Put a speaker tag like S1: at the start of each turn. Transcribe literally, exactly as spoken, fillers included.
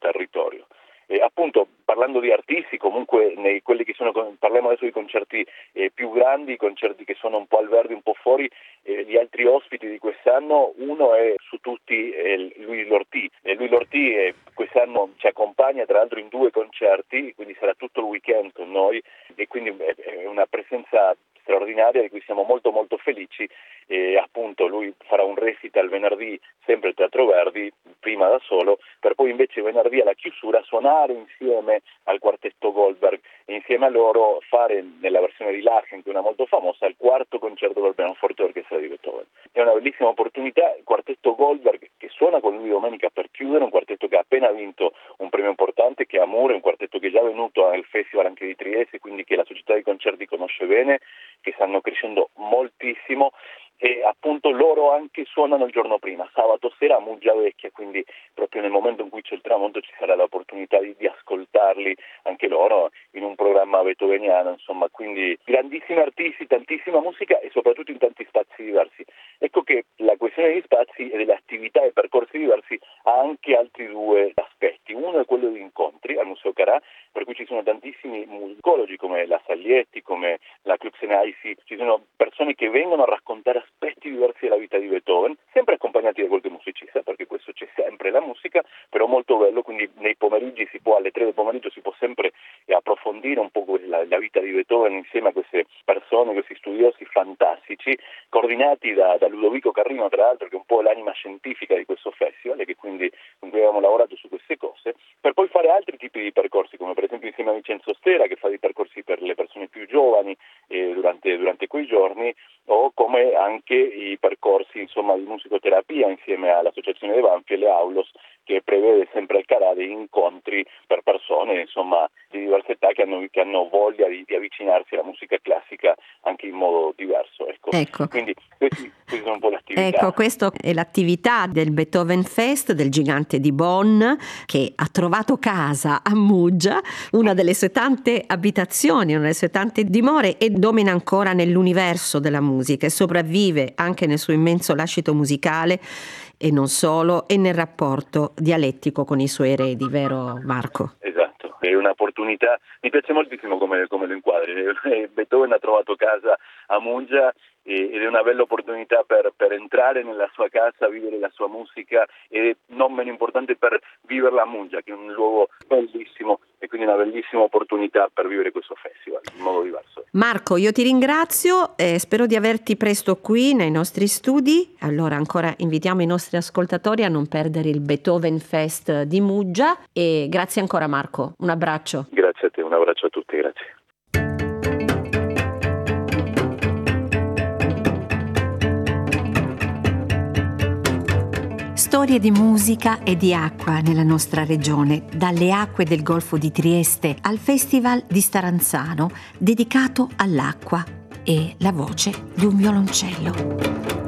S1: territorio. E appunto, parlando di artisti, comunque nei quelli che sono, parliamo adesso di concerti eh, più grandi, concerti che sono un po' al Verdi, un po' fuori, eh, gli altri ospiti di quest'anno, uno è su tutti eh, Luis Lortì, e Luis Lortì eh, quest'anno ci accompagna tra l'altro in due concerti, quindi sarà tutto il weekend con noi, e quindi è, è una presenza straordinaria di cui siamo molto molto felici. E appunto lui farà un recital venerdì sempre al Teatro Verdi, prima da solo, per poi invece venerdì alla chiusura suonare insieme al quartetto Goldberg e insieme a loro fare nella versione di Lachen, che è una molto famosa, il quarto concerto per pianoforte e orchestra di Beethoven. È una bellissima opportunità, il quartetto Goldberg che suona con lui domenica per chiudere, un quartetto che ha appena vinto un premio importante, che è Amore, un quartetto che è già venuto al festival anche di Trieste, quindi che la società di concerti conosce bene, che stanno crescendo moltissimo, e appunto loro anche suonano il giorno prima, sabato sera a Muggia Vecchia, quindi proprio nel momento in cui c'è il tramonto ci sarà l'opportunità di, di ascoltarli anche loro in un programma beethoveniano, insomma, quindi grandissimi artisti, tantissima musica e soprattutto in tanti spazi diversi. Ecco che la questione degli spazi e delle attività e percorsi diversi ha anche altri due aspetti. Uno è quello di incontri al Museo Carà, per cui ci sono tantissimi musicologi come la Saglietti, come la Kluxenaisi, ci sono persone che vengono a raccontare aspetti diversi della vita di Beethoven, sempre accompagnati da qualche musicista, perché questo c'è sempre la musica, però molto bello, quindi nei pomeriggi si può, alle tre del pomeriggio si può sempre approfondire un po' la, la vita di Beethoven insieme a queste persone, questi studiosi fantastici, coordinati da, da Ludovico Carrino, tra l'altro, che è un po' l'anima scientifica di questo festival e che quindi con cui abbiamo lavorato su queste cose, per poi fare altri tipi di percorsi, come per esempio insieme a Vincenzo Stera, che fa dei percorsi per le persone più giovani eh, durante, durante quei giorni, o come anche i percorsi insomma di musicoterapia insieme all'Associazione De Banfi e le Aulos, che prevede sempre al Carà degli incontri per persone insomma di diverse età che hanno, che hanno voglia di, di avvicinarsi alla musica classica anche in modo diverso. Ecco.
S2: Ecco.
S1: Quindi questi, questi sono un po' le attività.
S2: Ecco, questa è l'attività del Beethoven Fest del gigante di Bonn, che ha trovato casa a Muggia, una delle sue tante abitazioni, una delle sue tante dimore, e domina ancora nell'universo della musica e sopravvive anche nel suo immenso lascito musicale e non solo, e nel rapporto dialettico con i suoi eredi, vero Marco?
S1: Esatto, è un'opportunità, mi piace moltissimo come, come lo inquadri. Beethoven ha trovato casa a Muggia ed è una bella opportunità per, per entrare nella sua casa, vivere la sua musica e non meno importante per viverla a Muggia, che è un luogo bellissimo e quindi una bellissima opportunità per vivere questo festival in modo diverso.
S2: Marco, io ti ringrazio e spero di averti presto qui nei nostri studi. Allora ancora invitiamo i nostri ascoltatori a non perdere il Beethoven Fest di Muggia e grazie ancora Marco, un abbraccio.
S1: Grazie a te, un abbraccio a tutti, grazie.
S2: Storie di musica e di acqua nella nostra regione, dalle acque del Golfo di Trieste al Festival di Staranzano dedicato all'acqua e la voce di un violoncello.